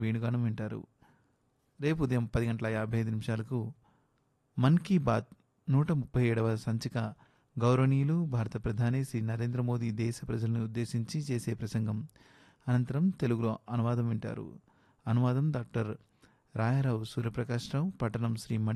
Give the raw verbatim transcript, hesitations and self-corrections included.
వేణుగానం వింటారు. రేపు ఉదయం పది గంటల యాభై ఐదు నిమిషాలకు మన్ కీ బాత్ నూట ముప్పై ఏడవ సంచిక గౌరవనీయులు భారత ప్రధాని శ్రీ నరేంద్ర మోదీ దేశ ప్రజలను ఉద్దేశించి చేసే ప్రసంగం అనంతరం తెలుగులో అనువాదం వింటారు. అనువాదం డాక్టర్ రాయారావు సూర్యప్రకాశ్రావు, పఠనం శ్రీ మణి